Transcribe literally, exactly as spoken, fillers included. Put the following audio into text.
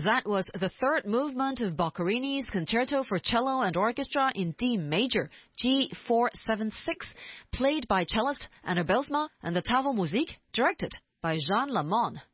That was the third movement of Boccherini's Concerto for Cello and Orchestra in D major, G four seventy-six, played by cellist Anna Belsma, and the Tafelmusik, directed by Jean Lamont.